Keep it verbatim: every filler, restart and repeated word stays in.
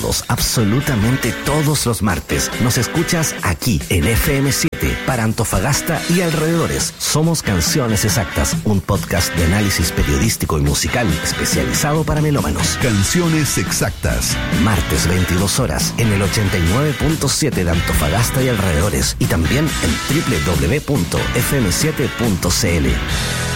todos, absolutamente todos los martes, nos escuchas aquí en F M siete para Antofagasta y alrededores. Somos Canciones Exactas, un podcast de análisis periodístico y musical especializado para melómanos. Canciones Exactas. Martes veintidós horas en el ochenta y nueve punto siete de Antofagasta y alrededores y también en doble u doble u doble u punto f m siete punto c l.